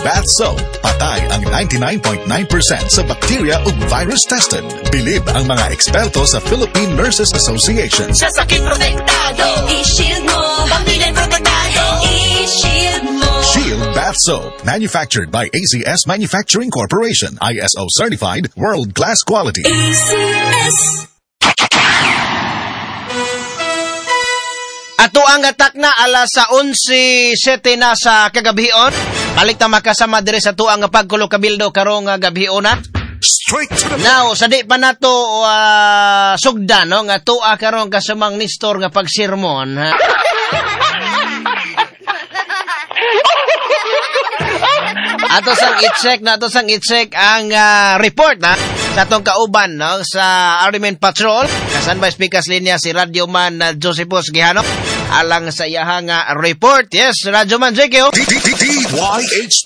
Bath Soap. Patay ang 99.9% sa bacteria ug virus tested. Bilib ang mga eksperto sa Philippine Nurses Association. Sa sakit protektado, i-shield mo. Pamilya protektado, i-shield mo. Shield Bath Soap. Manufactured by ACS Manufacturing Corporation. ISO certified, world-class quality. ACS. Ato ang atak na alas sa 11:07 na sa kagabion. Balik ta makasama dire sa tuang pagkulo kabildo karong gabion na. Straight to the Now, sa di pa nato sugdan no nga tuwa karon kasamang Nestor nga pagsirmon. Ha? Ato sang i-check ang report na sa atong kauban no sa Army Patrol. Kasan ba speakers linya si Radyoman Josephus Gihano alang sa iyahang report. Yes, Radyoman JQ. DYHP.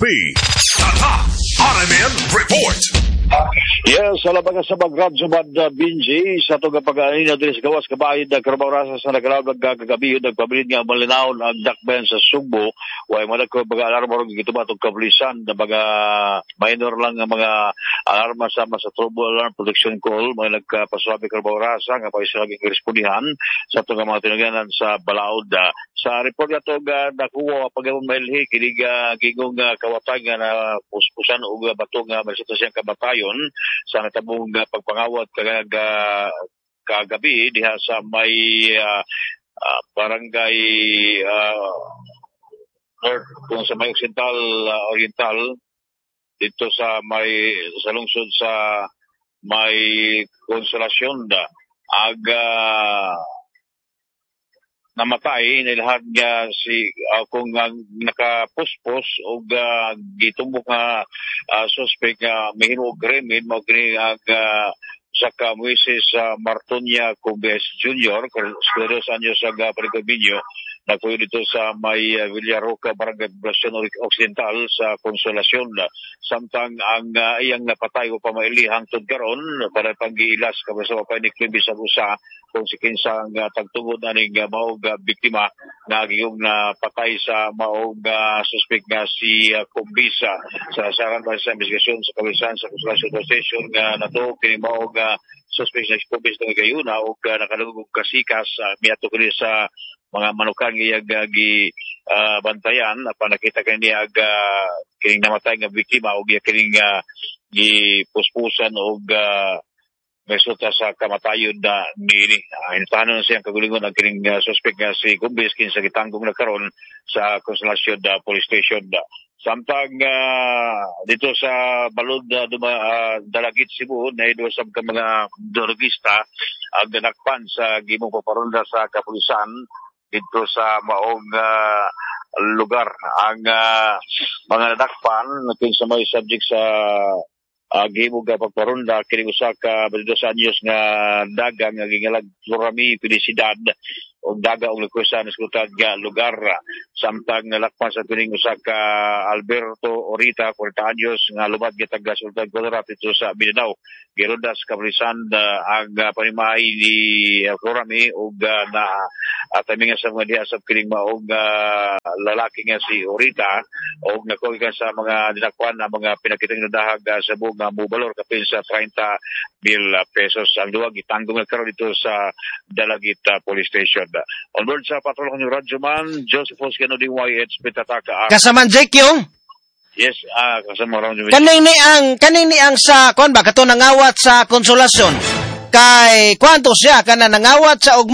RMN Report. Yes, alam mga sa mag-radyo man Binji, sa itong pag-aanin na din sa gawas kabahin na karabawrasa sa nagkaraw nagkagabi, nagpabilin nga malinaw ang dakben sa Sugbo, way man ako mag-alarma rin ito ba itong kablisan na mga minor lang ang mga alarma sama sa trouble alarm protection call, mga nagpaswabi karabawrasa, nga pa isa laging respondihan sa itong mga tinaganan sa Balaod. Sa report na ito, nakuha pag-among mailhi, kinig gingong kawatan nga na puspusan o batong masita siyang kamatayon sa natabong pagpangawat kagabi diha sa may barangay north kung sa may oriental dito sa may sa lungsod sa may Konsolasyon namatay nilahad nga si kung nakapuspos o gitumbok nga suspect nga mihinog remin mo kini sa Moises Martonia Cubes Jr. 22 anyos sa Paricaminyo nakuyo dito sa may Villaroca Barangay Poblacion Occidental sa Konsolasyon. Samtang ang iyang napatay o pamailihang tudkaron para panggiilas kabasa pa ni Klibi sa busa kung si kinsang tagtungod aning maog biktima na giyong napatay sa maog suspect nga si Kumbisa sa saran ba sa investigasyon sa kabisan sa Konsolasyon Station nga nato kini maog suspect sa Kumbisa nga gayuna o nakalugog kasikas miato kini sa mga manukan nga gi bantayan apan nakita kani kining namatay nga biktima o kining gipuspusan og resulta sa kamatayon na nini. Initahan na siyang kagulingon ang kining suspect nga si Kumbis kinsa gitanggong na karon sa Konsolasyon Police Station. Samtang dito sa Balod Dalagit Cebu na ido sa mga drogista ang ganakpan sa gimong paparonda sa kapulisan dito sa maong lugar ang mga nadakpan kinsa may subject sa gimong pagparonda kini usa ka 22 anyos nga dagang nga gingalag Florami Felicidad og daga og likusan sa nga lugar samtang nalakpan sa kining usa ka Alberto Orita 40 anyos nga lubad nga taga Sultan Kudarat dito sa Mindanao girodas kapulisan ang panimahi ni Florami og na atamingan sa mga diha sa kining maog lalaki nga si Orita og nakuha ka sa mga dinakwan ang mga pinakitang nadahag sa buong mubalor kapin sa 30,000 pesos ang duwag itanggong na karon dito sa Dalagit Police Station. On board sa patrol ng Radyoman Joseph Oscano DYH Pitataka Kasaman JQ. Yes, kasama ron yung kaning ni ang sa kon ba kato nangawat sa Konsolasyon kay kwanto siya kana nangawat sa og